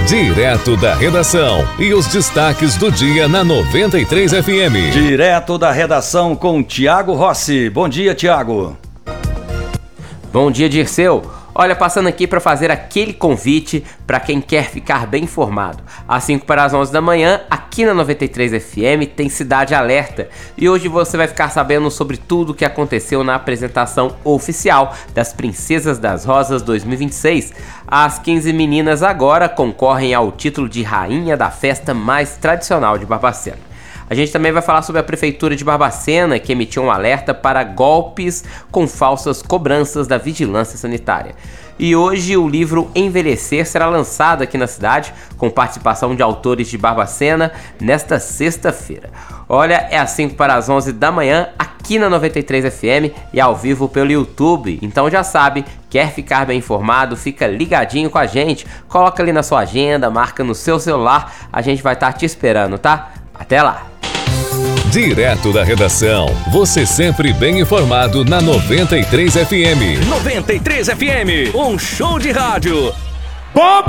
Direto da redação e os destaques do dia na 93 FM. Direto da redação com Tiago Rossi. Bom dia, Tiago. Bom dia, Dirceu. Olha, passando aqui para fazer aquele convite para quem quer ficar bem informado. Às 5 para as 11 da manhã, aqui na 93 FM, tem Cidade Alerta. E hoje você vai ficar sabendo sobre tudo o que aconteceu na apresentação oficial das Princesas das Rosas 2026. As 15 meninas agora concorrem ao título de rainha da festa mais tradicional de Barbacena. A gente também vai falar sobre a Prefeitura de Barbacena, que emitiu um alerta para golpes com falsas cobranças da vigilância sanitária. E hoje o livro Envelhecer será lançado aqui na cidade, com participação de autores de Barbacena, nesta sexta-feira. Olha, é às 5 para as 11 da manhã, aqui na 93 FM e ao vivo pelo YouTube. Então já sabe, quer ficar bem informado, fica ligadinho com a gente, coloca ali na sua agenda, marca no seu celular, a gente vai estar te esperando, tá? Até lá! Direto da redação, você sempre bem informado na 93 FM. 93 FM, um show de rádio.